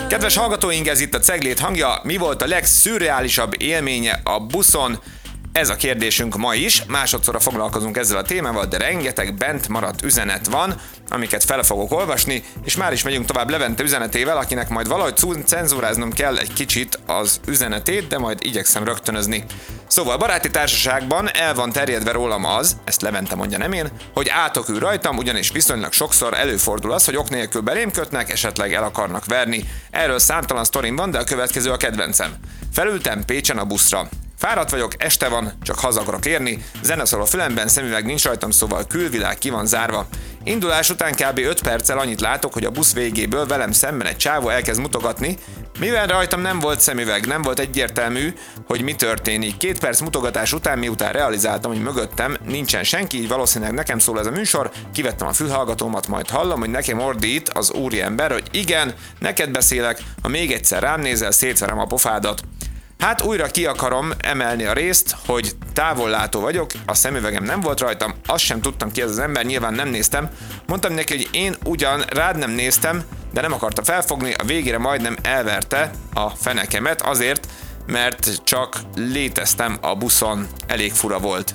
Kedves hallgatóink, ez itt a Ceglét hangja. Mi volt a legszürreálisabb élménye a buszon? Ez a kérdésünk ma is. Másodszorra foglalkozunk ezzel a témával, de rengeteg bent maradt üzenet van, amiket fel fogok olvasni, és már is megyünk tovább Levente üzenetével, akinek majd valahogy cenzúráznom kell egy kicsit az üzenetét, de majd igyekszem rögtönözni. Szóval baráti társaságban el van terjedve rólam az, ezt Levente mondja, nem én, hogy átok ül rajtam, ugyanis viszonylag sokszor előfordul az, hogy ok nélkül belém kötnek, esetleg el akarnak verni. Erről számtalan sztorim van, de a következő a kedvencem. Felültem Pécsen a buszra. Fáradt vagyok, este van, csak haza akarok érni, zene szól a fülemben, szemüveg nincs rajtam, szóval külvilág ki van zárva. Indulás után kb. 5 perccel annyit látok, hogy a busz végéből velem szemben egy csávó elkezd mutogatni, mivel rajtam nem volt szemüveg, nem volt egyértelmű, hogy mi történik. 2 perc mutogatás után, miután realizáltam, hogy mögöttem nincsen senki, így valószínűleg nekem szól ez a műsor, kivettem a fülhallgatómat, majd hallom, hogy nekem ordít az úriember, hogy igen, neked beszélek, ha még egyszer rám nézel, szétverem a pofádat. Hát újra ki akarom emelni a részt, hogy távollátó vagyok, a szemüvegem nem volt rajtam, azt sem tudtam ki ez az ember, nyilván nem néztem. Mondtam neki, hogy én ugyan rád nem néztem, de nem akarta felfogni, a végére majdnem elverte a fenekemet azért, mert csak léteztem a buszon, elég fura volt.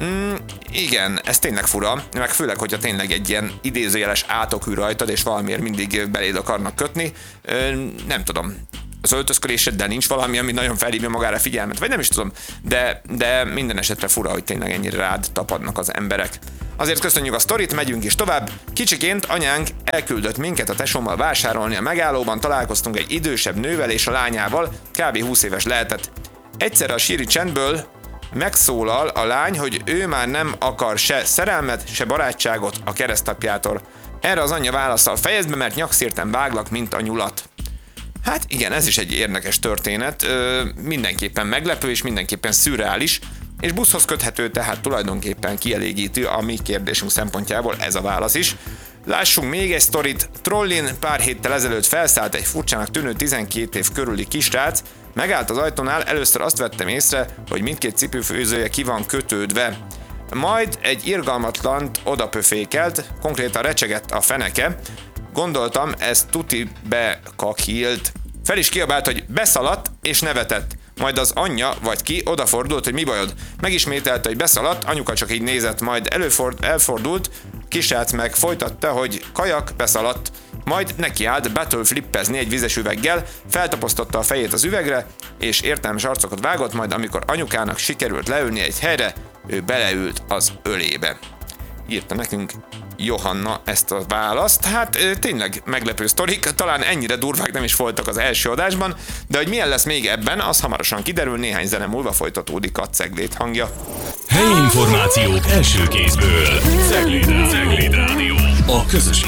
Igen, ez tényleg fura, meg főleg, hogyha tényleg egy ilyen idézőjeles átok ül rajtad, és valamiért mindig beléd akarnak kötni, nem tudom. Az öltözködéseddel nincs valami, ami nagyon felhívja magára figyelmet, vagy nem is tudom, de minden esetre fura, hogy tényleg ennyire rád tapadnak az emberek. Azért köszönjük a sztorit, megyünk is tovább. Kicsiként anyánk elküldött minket a tesómmal vásárolni a megállóban, találkoztunk egy idősebb nővel és a lányával, kb. 20 éves lehetett. Egyszerre a síri csendből megszólal a lány, hogy ő már nem akar se szerelmet, se barátságot a keresztapjától. Erre az anyja válaszol: fejezd be, mert nyakszírten váglak, mint a nyulat. Hát igen, ez is egy érdekes történet, mindenképpen meglepő és mindenképpen szürreális, és buszhoz köthető, tehát tulajdonképpen kielégítő a mi kérdésünk szempontjából ez a válasz is. Lássunk még egy sztorit. Trollin pár héttel ezelőtt felszállt egy furcsának tűnő 12 év körüli kisrác, megállt az ajtónál, először azt vettem észre, hogy mindkét cipőfőzője ki van kötődve. Majd egy irgalmatlant odapöfékelt, konkrétan recsegett a feneke. Gondoltam, ez tuti bekakilt. Fel is kiabált, hogy beszaladt, és nevetett. Majd az anyja, vagy ki, odafordult, hogy mi bajod. Megismételte, hogy beszaladt, anyuka csak így nézett, majd elfordult, kisrác meg folytatta, hogy kajak, beszaladt. Majd nekiállt battleflippezni egy vizes üveggel, feltaposztotta a fejét az üvegre, és értelmes arcokat vágott, majd amikor anyukának sikerült leülni egy helyre, ő beleült az ölébe. Írta nekünk Johanna ezt a választ. Hát tényleg meglepő sztorik, talán ennyire durvák nem is voltak az első adásban, de hogy milyen lesz még ebben, az hamarosan kiderül, néhány zene múlva folytatódik a Ceglét hangja. Helyi információk első kézből. Ceglét Rádió. A közös